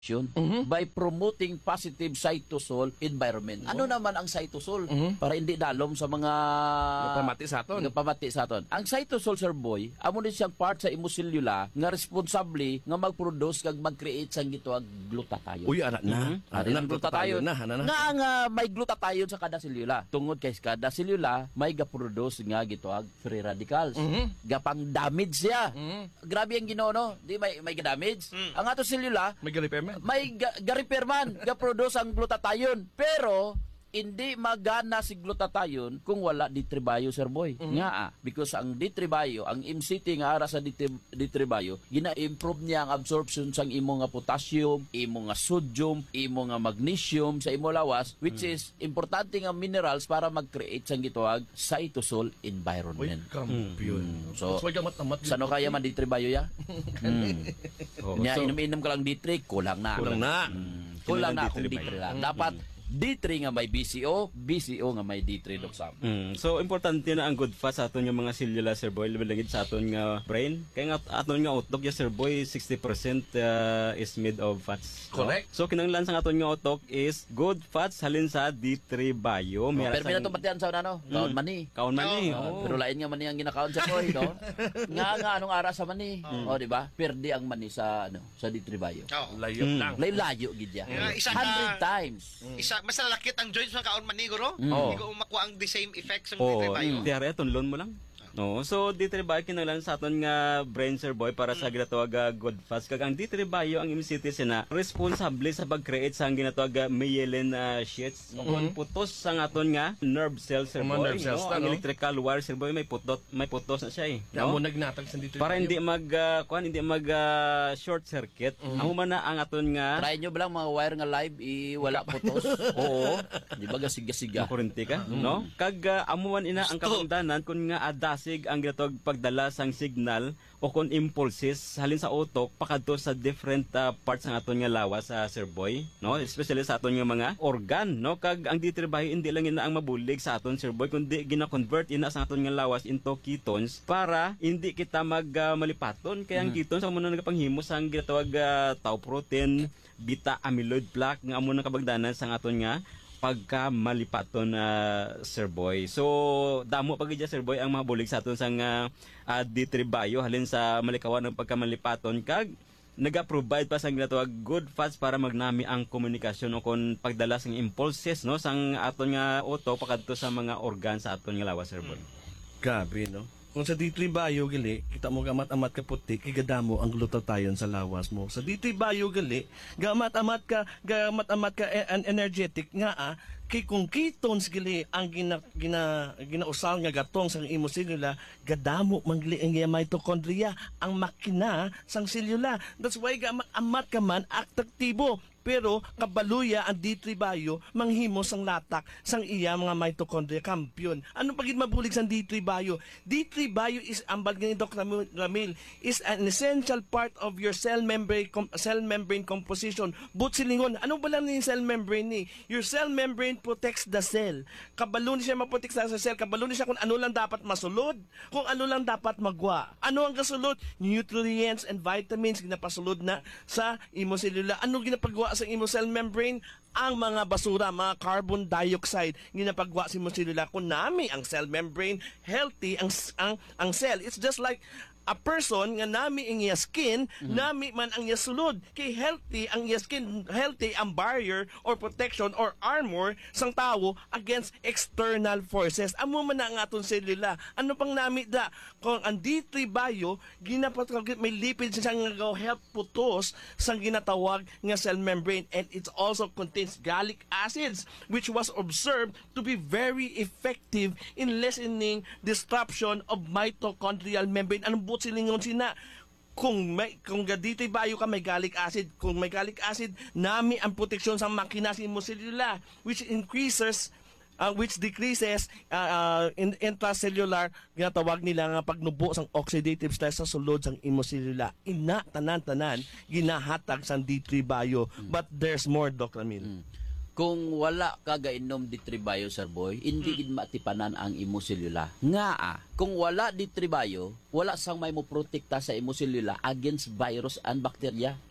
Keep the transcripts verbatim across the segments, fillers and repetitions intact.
Mm-hmm. by promoting positive cytosol environment. Ano naman ang cytosol? Mm-hmm. Para hindi dalom sa mga Pamati sa aton. pamati sa aton. Ang cytosol, Sir Boy, amo din siyang part sa imosellula nga responsable nga mag-produce kag mag-create sang gituag glutathione. Uy, anak na. Ari Anak ang glutathione na. Anak na. nga nga may glutathione sa kada selula. Tungod kay kada selula may ga-produce nga gituag free radicals. Mhm. Gapang damage siya. Mhm. Grabe ang Ginoo, no? Di may may damage. Mm. Ang ato selula May galipemen. may ga, ga-repair man, ga-produce ang glutathione. Pero, hindi magana si glutathione kung wala ditribayo, Sir Boy. Mm-hmm. Nga ah, because ang ditribayo, ang M C T nga ara sa ditri- ditribayo, gina-improve niya ang absorption sang imo nga potassium, imo nga sodium, imo nga magnesium sa imo lawas, which Mm. is importante nga minerals para mag-create sang gituag cytosol Uy, environment. kampiyon. Mm. So, So, gamat-amat. Sano kaya man ditribayo ya? Hmm. Oh, Nya so, inom-inom ka lang ditri, kulang na. Kulang na. Mm. Kulang na kung ditri lang. Dapat D three nga may B C O, B C O nga may D three Doc Sam. Mm. So importante na ang good fat sa aton yung mga selula, Sir Boy, labilangit sa aton nga brain. Kaya nga aton nga utok ya, Sir Boy, sixty percent uh, is made of fats. Correct. No? So kinanglan sa aton nga utok is good fats halin sa D three bio. Oh, May pero pinato batian sa ano? Kaon mani. Kaon man ni. Oh, Oh. pero lain nga mani ang ginakaon sa boy, no? nga nga anong ara sa mani. Oh, di ba? Perdi ang mani sa ano, sa D three bio. Oo. Layo Mm. lang. Layo-layo gid ya. Nga, isa one hundred ka- times. Isa, mas lalakit ang joints ng kaon maniguro. Mm. Hindi ko makuha ang the same effects ng Oo, oh, bayo. tiyari aton loan mo lang. No, so D three bio kinanglan sa aton nga brain, Sir Boy, para sa ginatawag nga good fats. Kag ang D three bio ang M C T sina responsable sa pag-create sa ang ginatawag nga myelin uh, sheets. No, kung putos sa aton nga nerve cells, Sir Mga Boy. nerve cells no, na, ang no? electrical wire, Sir Boy, may putot, may putos na siya eh. Kaya mo No? nagnatag sa dito. Para hindi mag uh, kuan, hindi mag uh, short circuit. Amo man na ang aton nga Try nyo ba lang mga wire nga live i wala putos? oo, Di ba gasiga-siga? makurente ka, no? Kag uh, amuan ina ang kabangdanan kun nga adasig ang ginatawag pagdala sang signal o kung impulses halin sa utok pakadto sa different uh, parts ng aton nga lawas sa Sir Boy, no? Especially sa aton nga mga organ, no? Kag ang D three bio hindi lang ina ang mabulig sa aton, Sir Boy, kundi gina-convert ina sa aton nga lawas into ketones para hindi kita mag uh, malipaton. Kaya ang ketones amo na nagapanghimo sa ang ginatawag uh, tau protein, beta amyloid plaque nga amo na kabagdanan sa aton nga pagka malipaton na Sir Boy. So damo pag idya, Sir Boy, ang mga bulig sa aton sang uh, uh, D three bio halin sa malikawan ng pagkamalipaton kag naga-provide pa sang ginatawag good fats para magnami ang komunikasyon o kon pagdala sang impulses, no, sang aton nga utok pakadto sa mga organ sa aton nga lawas, Sir Boy. Grabe, no? Kung sa D three bio gali, kita mo gamat-amat ka puti, kigadamo ang glutathione sa lawas mo. Sa D three bio gali, gamat-amat ka, gamat-amat ka e- an energetic nga ah, kay kung ketones gali ang gina, gina, ginausal nga gatong sang imo selula, gadamo mangli ang iya mitochondria, ang makina sang selula. That's why gamat-amat ka man aktibo. Pero kabaluya ang D three bio manghimo sang latak sang iya mga mitochondria kampiyon. Ano pagid mabulig sang D three bio? D three bio is ambag ni Doc Ramil is an essential part of your cell membrane com- cell membrane composition. But silingon, ano ba lang ni cell membrane ni? Your cell membrane protects the cell. Kabalo ni siya maprotek sa cell, kabalo ni siya kung ano lang dapat masulod, kung ano lang dapat magwa. Ano ang kasulod? Nutrients and vitamins ginapasulod na sa imo selula. Ano ginapagwa sa imo cell membrane? Ang mga basura, mga carbon dioxide ginapagwa sa imo selula. Kung nami ang cell membrane, healthy ang ang ang cell. It's just like a person nga nami ang iya skin, mm-hmm. nami man ang iya sulod. Kay healthy ang iya skin, healthy ang barrier or protection or armor sang tao against external forces. Amo man na ang aton selula. Ano pang nami da? Kung ang D three bio, ginapatawag may lipids siya nga go help putos sang ginatawag nga cell membrane, and it also contains gallic acids which was observed to be very effective in lessening disruption of mitochondrial membrane. Anong but silingon sina? Kung may kung gadito bayo ka may gallic acid, kung may gallic acid nami ang proteksyon sa makina sa imo selula, which increases uh, which decreases uh, uh, in intracellular ginatawag nila nga pagnubo sang oxidative stress sa sulod sang imo selula. Ina tanan-tanan ginahatag sang D three bio, mm. but there's more, Doc Ramil. Mm. Kung wala ka gainom D three bio, Sir Boy, hindi gid matipanan ang imo selula. Nga ah, kung wala D three bio, wala sang may mo protekta sa imo selula against virus and bacteria. Mhm.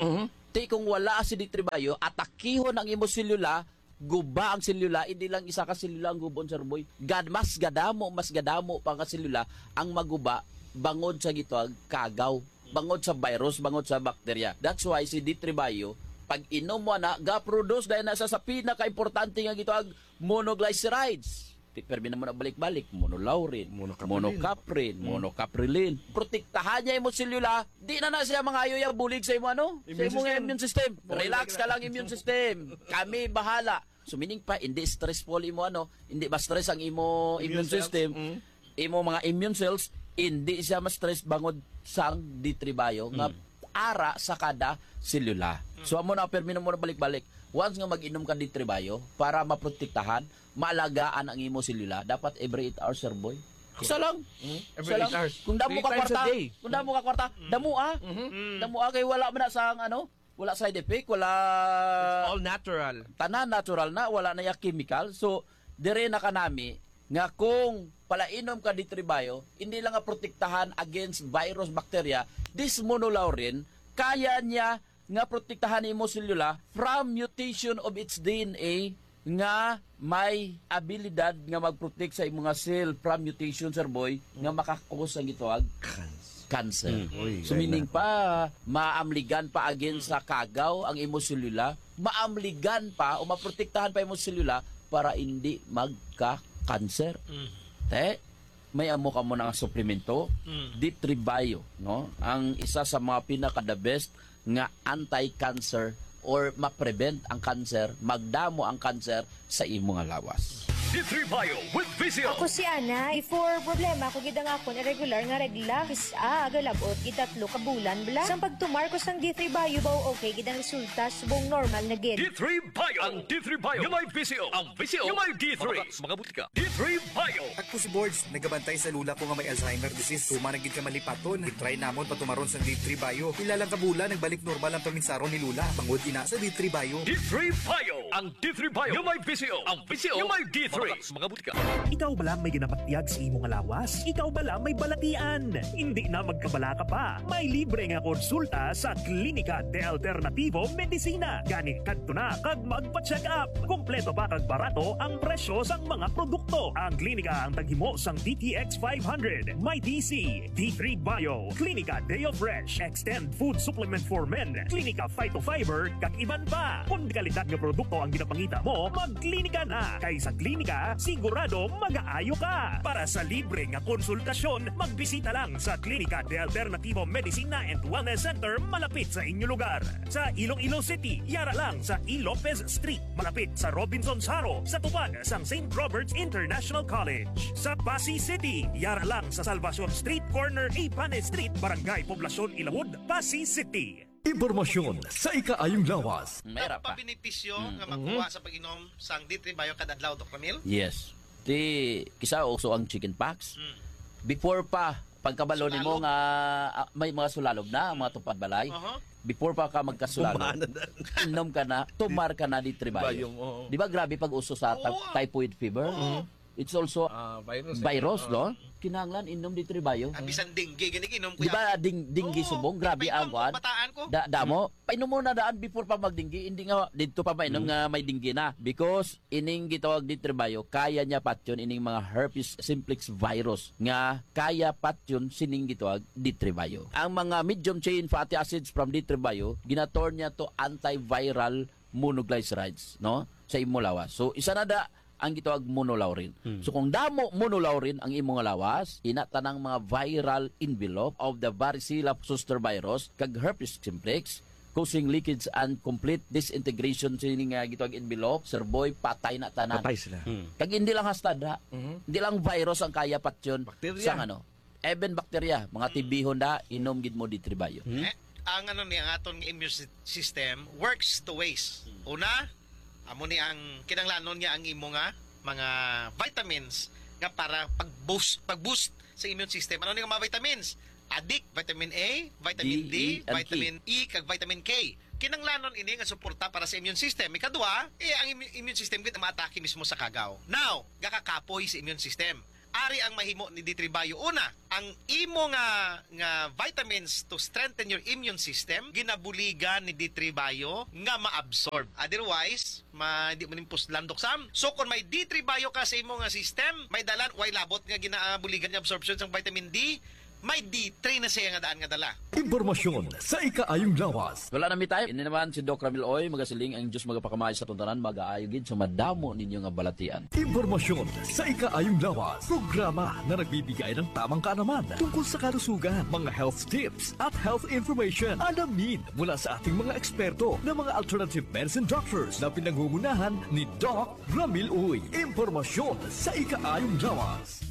Ti kung wala si D three Bio, atakihon ang imo selula, guba ang selula, hindi lang isa ka selula ang gubon, sir boy. Gad, mas gadamo, mas gadamo pa ka selula ang maguba bangod sa gitwag kagaw, bangod sa virus, bangod sa bakterya. That's why si D three Bio, pag inom mo na, ga-produce dahil nasa sa pinaka-importante nga gitwag monoglycerides. Ti permi na mo na balik-balik, monolaurin, Monocaprilin. monocaprin, monocaprilin. Protektahan niya imo selula, di na na siya mga ayoy bulig sa imo ano, sa Immune imong system. immune system. Relax ka lang immune system. Kami bahala. So meaning pa, hindi stressful imo ano, hindi ba stress ang imo immune, Immune cells. system, Mm. imo mga immune cells, hindi siya ma-stress bangod sang D three Bio nga ara sa kada selula. So amo na permi na mo na balik-balik. Once nga mag-inom ka D three Bio para maprotektahan, maalagaan ang imo selula, dapat every eight hours, sir boy. Isa lang. Every Isa eight lang. hours. Kung damo Three ka times a kwarta, day. kung damo ka kwarta, damo ah. Damo ah kay wala man na sa ano, wala side effect, wala All natural. tanan natural na, wala na ya chemical. So, dire na kanami nga kung palainom ka D three Bio, hindi lang nga protektahan against virus, bacteria, this monolaurin, kaya niya nga protektahan imo selula from mutation of its D N A nga may abilidad nga mag-protect sa imong nga cell from mutation, sir boy, nga makakos ang gitawag cancer. Uy, So ay meaning pa, maamligan pa against sa kagaw ang imo selula, maamligan pa o maprotektahan pa imo selula para hindi magka-cancer. Te, may amo ka mo ng suplemento, D three Bio, no? Ang isa sa mga pinaka-the best nga anti-cancer or ma-prevent ang cancer, magdamo ang cancer sa imo nga lawas. D three Bio with Vizio. Ako si Ana, before problema ako gidang ako irregular nga regla, kisa agalabot gitatlo ka bulan bla. Sang pagtumar ko sang D three Bio baw okay gidang resulta subong normal na gid. D three Bio. Ang D three Bio. Yung may Vizio. Ang Vizio. Yung may D three. Mga butika. D three Bio. Ako si Boards, nagabantay sa lula ko nga may Alzheimer disease. Tuma nagid ka malipaton. I-try namon patumaron sa D three Bio. Ilang kabula nagbalik normal ang paminsaron ni Lula. Bangod ina sa D three Bio. D three Bio. Ang D three Bio. Yung may Vizio. Ang Vizio. Yung may D three. Mga butika. Ikaw ba lang may ginapatiyag sa imong lawas? Ikaw ba lang may balatian? Hindi na magkabala ka pa. May libre nga konsulta sa Klinika de Alternativo Medicina. Gani kadto na kag magpa-check up. Kompleto pa kag barato ang presyo sang mga produkto. Ang klinika ang taghimo sang D T X five hundred, may D C, D three Bio, Klinika Deo Fresh, Extend Food Supplement for Men, Klinika Phytofiber, kag iban pa. Kung kalidad nga produkto ang ginapangita mo, magklinika na. Kay sa klinika, sigurado mag-aayo ka. Para sa libre nga konsultasyon, magbisita lang sa Klinika de Alternativo Medicina and Wellness Center malapit sa inyong lugar. Sa Iloilo City, yara lang sa E. Lopez Street, malapit sa Robinson's Haro, sa tupad sang Saint Robert's International College. Sa Pasig City, yara lang sa Salvacion Street, corner Ipane Street, Barangay Poblacion Ilawod, Pasig City. Impormasyon sa ikaayong lawas. Mera Ano pa. pa benepisyo nga makuha sa pag-inom sang D three Bio kada adlaw, Doc Ramil? Yes. Ti kisa also ang chicken pox. Before pa pagkabalo nimo Sulalog? nga ah, may mga sulalog na, mga tupad balay. Aha. Before pa ka magkasulalog, inom ka na, tumar ka na di tribayo. Bayong, oo. Di ba grabe pag uso sa ta- Oo. typhoid fever? It's also Ah, virus. eh. virus, Ah. no? Kinanglan inom di tribayo. Ang bisan dinggi gani inom ko Di ba ding dinggi Oo, subong grabe ang painom ko, kwan? bataan ko. Da damo, painom mo na daan before pa magdinggi, hindi nga dito pa mainom nga may dinggi na because ining gitawag di tribayo, kaya niya patyon ining mga herpes simplex virus nga kaya patyon sining gitawag di tribayo. Ang mga medium chain fatty acids from di tribayo, ginatorn niya to antiviral monoglycerides, no? Sa imo lawas. So isa na da ang gitawag monolaurin. So kung damo monolaurin ang imong lawas, ina tanang mga viral envelope of the varicella zoster virus kag herpes simplex causing leakage and complete disintegration sa ining nga gitawag envelope, sir boy, patay na tanan. Patay sila. Kag hindi lang hasta da, hindi lang virus ang kaya patyon Bakterya. sa ano, even bakterya, mga tibihon da, inom gid mo di tribayo. Eh, ang ano ni ang aton nga immune sy- system works two ways. Una, amo ni ang kinanglanon niya ang imo nga mga vitamins nga para pag-boost pag-boost sa immune system. Ano ni nga mga vitamins? Adik, vitamin A, vitamin D, D, E, and vitamin E, kag vitamin K. Kinanglanon ini nga suporta para sa immune system. Ikadua, eh ang immu- immune system gid ma-atake mismo sa kagaw. Now, gakakapoy sa immune system. ari ang mahimo ni D three Bio. Una, ang imo nga nga vitamins to strengthen your immune system ginabuligan ni D three Bio nga ma-absorb. Otherwise, ma di mo nimpus landok sam. So kung may D three Bio ka sa imo nga system, may dalan way labot nga ginabuligan ni absorption sa vitamin D, may D three na siya nga daan nga dala. Impormasyon sa ikaayong lawas. Wala na mi tayo. Ini naman si Doc Ramil Oy, magasiling ang Diyos magapakamay sa tuntanan, mag-aayogid sa madamo ninyo nga balatian. Impormasyon sa ikaayong lawas. Programa na nagbibigay ng tamang kaalaman tungkol sa kalusugan, mga health tips at health information. Alamin mula sa ating mga eksperto na mga alternative medicine doctors na pinangungunahan ni Doc Ramil Oy. Impormasyon sa ikaayong lawas.